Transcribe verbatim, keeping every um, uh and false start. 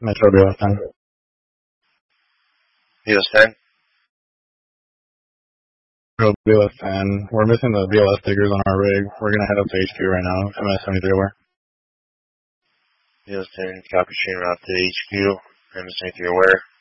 Metro B L S ten. B L S ten? Metro B L S ten. We're missing the B L S stickers on our rig. We're gonna head up to H Q right now. M S seventy-three aware. B L S ten, copy chain route to H Q. M S seventy-three aware.